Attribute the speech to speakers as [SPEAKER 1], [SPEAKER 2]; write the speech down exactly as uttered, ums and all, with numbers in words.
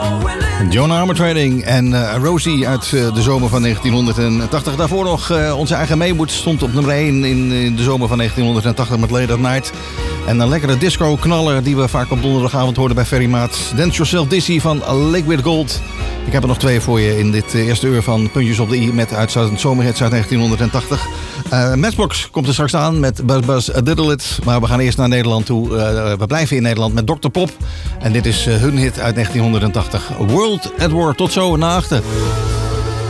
[SPEAKER 1] Joan Armatrading en uh, Rosie uit uh, de zomer van negentienhonderdtachtig. Daarvoor nog uh, onze eigen Maywood stond op nummer één in, in de zomer van negentienhonderdtachtig met Late at Night. En een lekkere disco-knaller die we vaak op donderdagavond hoorden bij Ferry Maat. Dance Yourself Dizzy van Liquid Gold. Ik heb er nog twee voor je in dit eerste uur van Puntjes op de i met uitzendend zomerhits uit negentienhonderdtachtig. Uh, Matchbox komt er straks aan met Buzz Buzz A Diddle It. Maar we gaan eerst naar Nederland toe. Uh, we blijven in Nederland met dokter Pop. En dit is uh, hun hit uit negentienhonderdtachtig. World at War. Tot zo, na achter.